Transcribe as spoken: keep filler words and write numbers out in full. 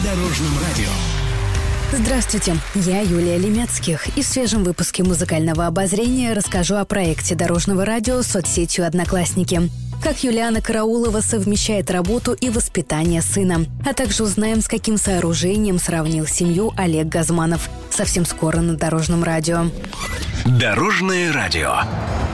Дорожном радио. Здравствуйте, я Юлия Лемецких, и в свежем выпуске музыкального обозрения расскажу о проекте Дорожного радио с соцсетью «Одноклассники». Как Юлиана Караулова совмещает работу и воспитание сына. А также узнаем, с каким сооружением сравнил семью Олег Газманов. Совсем скоро на Дорожном радио. Дорожное радио.